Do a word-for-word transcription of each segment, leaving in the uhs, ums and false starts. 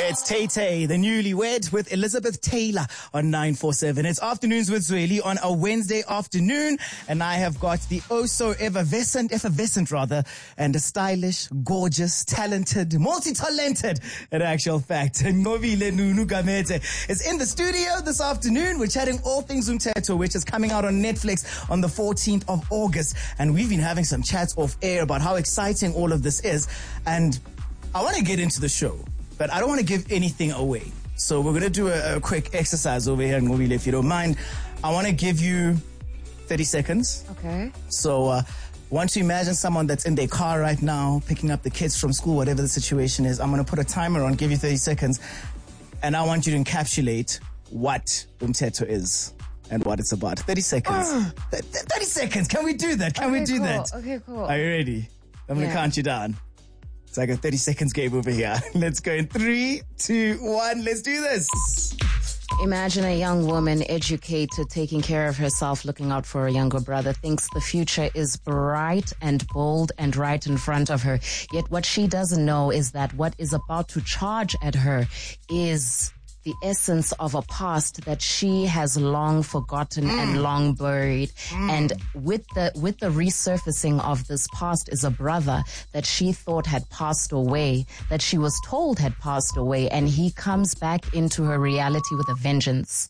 It's Tay Tay, the newlywed, with Elizabeth Taylor on nine four seven. It's Afternoons with Zweli on a Wednesday afternoon, and I have got the oh so effervescent, effervescent rather, and a stylish, gorgeous, talented, multi-talented, in actual fact, Nqobile Nunu Gamete is in the studio this afternoon. We're chatting all things Umthetho, which is coming out on Netflix on the fourteenth of August, and we've been having some chats off air about how exciting all of this is, and I want to get into the show, but I don't want to give anything away. So we're going to do a, a quick exercise over here, Nqobile, if you don't mind. I want to give you thirty seconds. Okay. So uh, want to imagine someone that's in their car right now, picking up the kids from school, whatever the situation is. I'm going to put a timer on, give you thirty seconds, and I want you to encapsulate what Umthetho is and what it's about. thirty seconds. Uh. thirty seconds. Can we do that? Can okay, we do cool. that? Okay, cool. Are you ready? I'm going to Yeah. count you down. It's like a thirty seconds game over here. Let's go in three, two, one. Let's do this. Imagine a young woman, educated, taking care of herself, looking out for a younger brother, thinks the future is bright and bold and right in front of her. Yet what she doesn't know is that what is about to charge at her is the essence of a past that she has long forgotten mm. and long buried. Mm. And with the with the resurfacing of this past is a brother that she thought had passed away, that she was told had passed away, and he comes back into her reality with a vengeance.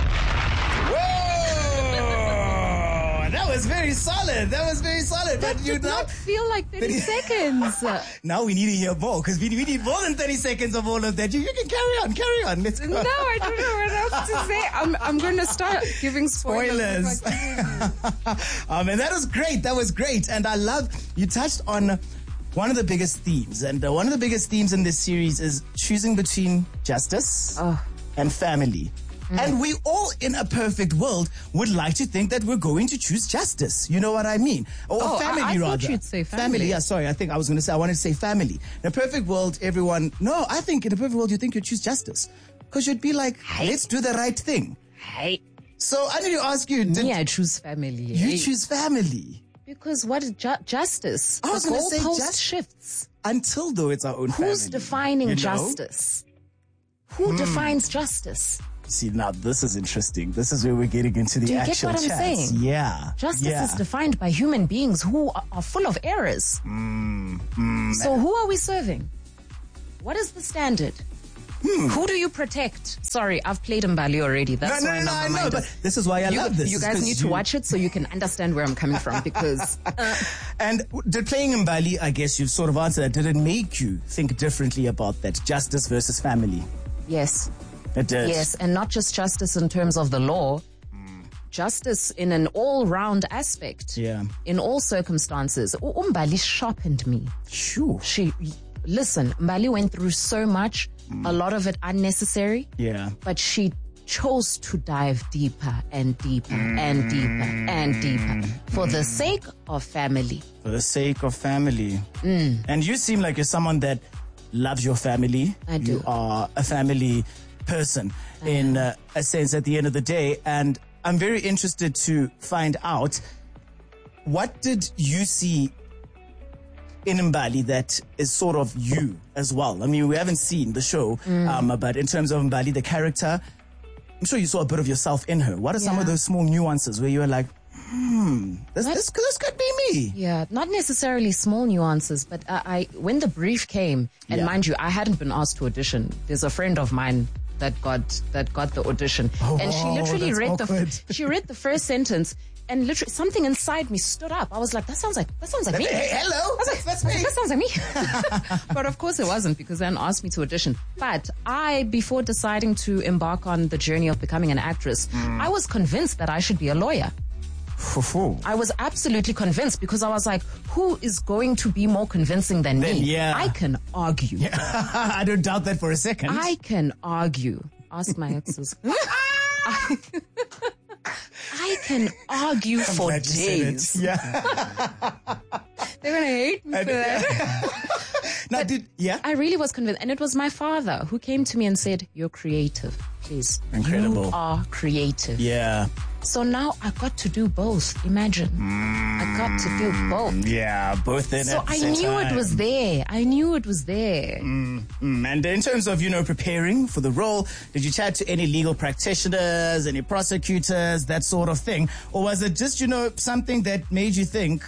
That was very solid. That was very solid. That but did you not know, feel like thirty seconds. Now we need to hear more, because we, we need more than thirty seconds of all of that. You, you can carry on, carry on. Let's go. No, I don't know what else to say. I'm I'm going to start giving spoilers. Spoilers. um, and that was great. That was great. And I love, you touched on one of the biggest themes. And uh, one of the biggest themes in this series is choosing between justice oh. and family. Mm. And we all, in a perfect world, would like to think that we're going to choose justice. You know what I mean? Or oh, family, I, I rather. thought you'd say family. Family, yeah, sorry. I think I was going to say, I wanted to say family. In a perfect world, everyone, no, I think in a perfect world, you think you'd choose justice. Because you'd be like, hey. let's do the right thing. Hey. So I need to ask you. Did Me, I choose family. You hey. choose family. Because what is ju- justice? I was the going to say goalpost just shifts. Until, though, it's our own Who's family. Who's defining you know? justice? Who hmm. defines justice? See, now this is interesting. This is where we're getting into the Do you actual get what chats. I'm saying? Yeah. Justice yeah. is defined by human beings who are, are full of errors. Mm, mm, so who are we serving? What is the standard? Hmm. Who do you protect? Sorry, I've played Mbali already. That's no, no, why no, I'm I know, but this is why I you, love this. You guys need you... to watch it so you can understand where I'm coming from, because... Uh, and did playing Mbali, I guess you've sort of answered that, did it make you think differently about that, justice versus family? Yes. It did. Yes, and not just justice in terms of the law, mm. justice in an all-round aspect. Yeah. In all circumstances. Mbali sharpened me. Sure. She, listen, Mbali went through so much, mm. a lot of it unnecessary. Yeah. But she chose to dive deeper and deeper mm. and deeper and deeper for mm. the sake of family. For the sake of family. Mm. And you seem like you're someone that loves your family. I do. You are a family person in uh, a sense at the end of the day, and I'm very interested to find out, what did you see in Mbali that is sort of you as well? I mean, we haven't seen the show, mm. um, but in terms of Mbali, the character, I'm sure you saw a bit of yourself in her. What are yeah. some of those small nuances where you were like, hmm, this, this, this could be me? Yeah, not necessarily small nuances, but uh, I when the brief came, and yeah. mind you, I hadn't been asked to audition. There's a friend of mine that got that got the audition, oh, and she literally read awkward. the she read the first sentence, and literally something inside me stood up. I was like, that sounds like that sounds like me. Hey, hello, I was like, that's me. That sounds like me. But of course it wasn't, because then asked me to audition. But I, before deciding to embark on the journey of becoming an actress, mm. I was convinced that I should be a lawyer. I was absolutely convinced, because I was like, who is going to be more convincing than then, me? Yeah. I can argue. Yeah. I don't doubt that for a second. I can argue. Ask my exes. I, I can argue I'm for days. Yeah. They're going to hate me for that. Now, did, yeah? I really was convinced. And it was my father who came to me and said, you're creative. Please. Incredible. You are creative. Yeah. So now I got to do both. Imagine. Mm, I got to do both. Yeah, both in So at the I same knew time. it was there. I knew it was there. Mm, mm. And in terms of, you know, preparing for the role, did you chat to any legal practitioners, any prosecutors, that sort of thing? Or was it just, you know, something that made you think,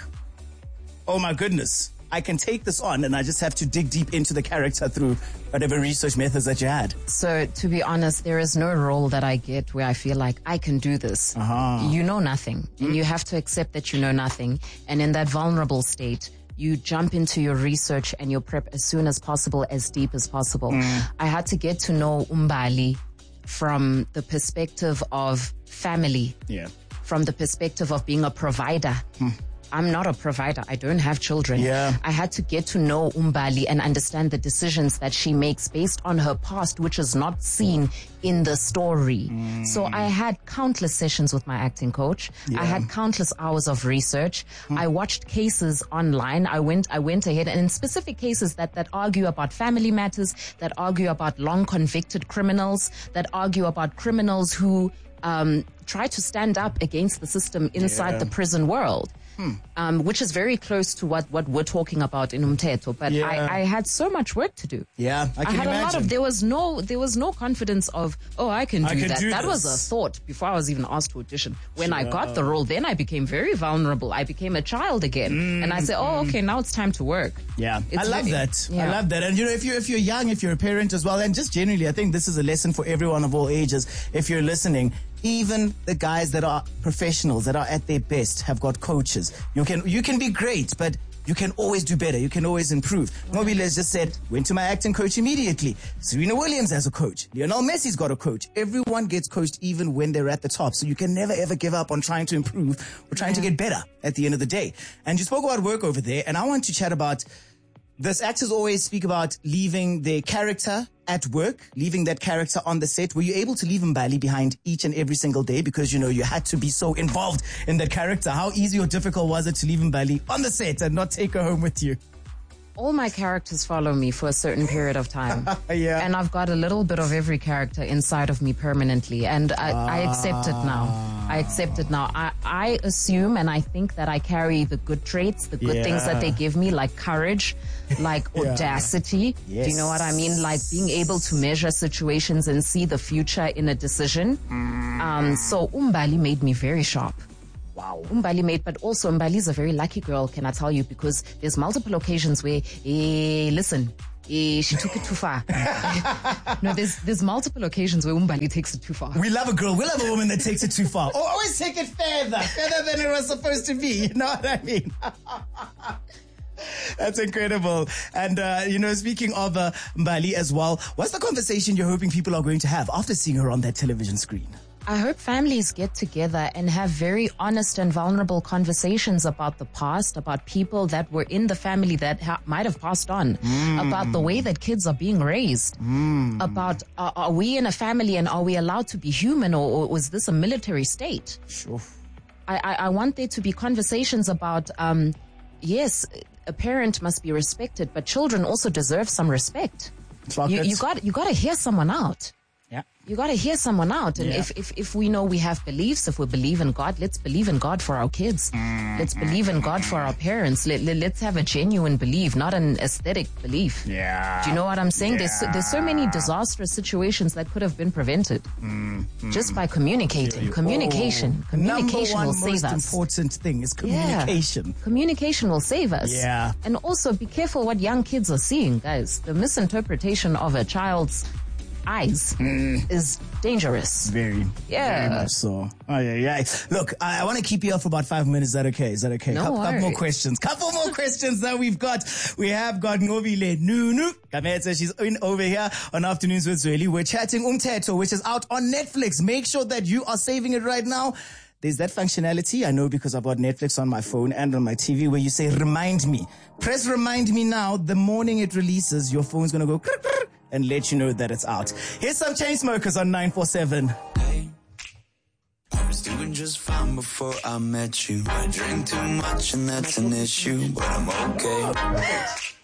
oh my goodness, I can take this on and I just have to dig deep into the character through whatever research methods that you had? So to be honest, there is no role that I get where I feel like I can do this. Uh-huh. You know nothing, mm. and you have to accept that you know nothing. And in that vulnerable state, you jump into your research and your prep as soon as possible, as deep as possible. Mm. I had to get to know Umbali from the perspective of family, yeah, from the perspective of being a provider. Mm. I'm not a provider. I don't have children. Yeah. I had to get to know Umbali and understand the decisions that she makes based on her past, which is not seen in the story. Mm. So I had countless sessions with my acting coach. Yeah. I had countless hours of research. Mm. I watched cases online. I went, I went ahead and in specific cases that, that argue about family matters, that argue about long convicted criminals, that argue about criminals who, um, try to stand up against the system inside yeah. the prison world. Hmm. Um, which is very close to what, what we're talking about in Umthetho. But yeah. I, I had so much work to do. Yeah, I can I had imagine. a lot of, there was no, there was no confidence of, oh, I can do I can that. do that this. was a thought before I was even asked to audition. When sure. I got the role, then I became very vulnerable. I became a child again. Mm, and I said, oh, okay, now it's time to work. Yeah, it's I love really, that. Yeah. I love that. And you know, if you're, if you're young, if you're a parent as well, and just generally, I think this is a lesson for everyone of all ages. If you're listening, even the guys that are professionals, that are at their best, have got coaches. You can, you can be great, but you can always do better. You can always improve. Nobile just said, went to my acting coach immediately. Serena Williams has a coach. Lionel Messi's got a coach. Everyone gets coached even when they're at the top. So you can never ever give up on trying to improve or trying yeah. to get better at the end of the day. And you spoke about work over there, and I want to chat about this. Actors always speak about leaving their character at work, leaving that character on the set. Were you able to leave Mbali behind each and every single day because, you know, you had to be so involved in that character? How easy or difficult was it to leave Mbali on the set and not take her home with you? All my characters follow me for a certain period of time. Yeah. And I've got a little bit of every character inside of me permanently. And I, ah. I accept it now. I accept it now. I, I assume and I think that I carry the good traits, the good yeah. things that they give me, like courage, like yeah. audacity. Yes. Do you know what I mean? Like being able to measure situations and see the future in a decision. Mm. Um, so Umbali made me very sharp. Wow. Umbali made, but also Umbali is a very lucky girl, can I tell you, because there's multiple occasions where, eh, listen, eh, she took it too far. No, there's there's multiple occasions where Umbali takes it too far. We love a girl. We love a woman that takes it too far. Or always take it further, further than it was supposed to be. You know what I mean? That's incredible. And, uh, you know, speaking of uh, Mbali as well, what's the conversation you're hoping people are going to have after seeing her on that television screen? I hope families get together and have very honest and vulnerable conversations about the past, about people that were in the family that ha- might have passed on, mm. about the way that kids are being raised, mm. about uh, are we in a family and are we allowed to be human, or, or was this a military state? Sure. I, I, I want there to be conversations about, um, yes, a parent must be respected, but children also deserve some respect. You, you got you got to hear someone out. Yeah. You got to hear someone out. And yeah. if, if, if we know we have beliefs, if we believe in God, let's believe in God for our kids. Mm-hmm. Let's believe in God for our parents. Let, let, let's have a genuine belief, not an aesthetic belief. Yeah. Do you know what I'm saying? Yeah. There's, so, there's so many disastrous situations that could have been prevented mm-hmm. just by communicating. Yeah. Communication. Oh, Communication number one will save most us. important thing is communication. Yeah. Communication will save us. Yeah. And also be careful what young kids are seeing, guys. The misinterpretation of a child's eyes mm. is dangerous. Very, yeah. very much so. Oh, yeah, yeah. Look, I, I want to keep you up for about five minutes. Is that okay? Is that okay? No couple, worries. couple more questions. Couple more questions that we've got. We have got Nobile Nunu. Kamete, she's in over here on Afternoons with Zweli. We're chatting Umthetho, which is out on Netflix. Make sure that you are saving it right now. There's that functionality, I know because I've got Netflix on my phone and on my T V, where you say, remind me. Press remind me now. The morning it releases, your phone's going to go and let you know that it's out. Here's some Chainsmokers on nine four seven. Hey, I was doing just fine before I met you. I drink too much and that's an issue, but I'm okay.